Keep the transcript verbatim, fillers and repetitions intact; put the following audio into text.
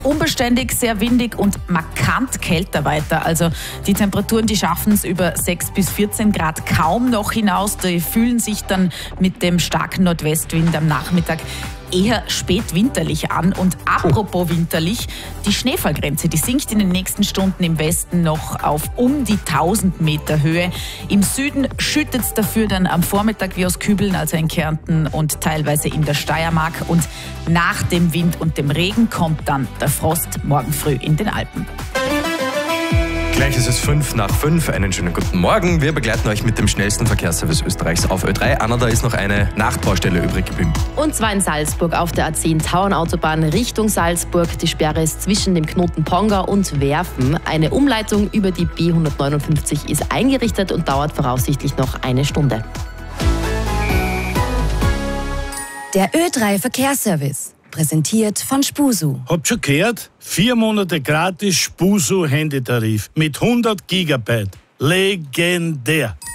Unbeständig, sehr windig und markant kälter weiter. Also die Temperaturen, die schaffen es über sechs bis vierzehn Grad kaum noch hinaus. Die fühlen sich dann mit dem starken Nordwestwind am Nachmittag eher spätwinterlich an. Und apropos winterlich, die Schneefallgrenze, die sinkt in den nächsten Stunden im Westen noch auf um die tausend Meter Höhe. Im Süden schüttet es dafür dann am Vormittag wie aus Kübeln, also in Kärnten und teilweise in der Steiermark. Und nach dem Wind und dem Regen kommt dann der Frost morgen früh in den Alpen. Gleich ist es fünf nach fünf. Einen schönen guten Morgen. Wir begleiten euch mit dem schnellsten Verkehrsservice Österreichs auf Ö drei. Anna, da ist noch eine Nachtbaustelle übrig geblieben. Und zwar in Salzburg auf der A zehn Tauernautobahn Richtung Salzburg. Die Sperre ist zwischen dem Knoten Ponga und Werfen. Eine Umleitung über die B hundertneunundfünfzig ist eingerichtet und dauert voraussichtlich noch eine Stunde. Der Ö drei Verkehrsservice. Präsentiert von Spusu. Habt schon gehört? Vier Monate gratis Spusu Handytarif mit hundert Gigabyte. Legendär.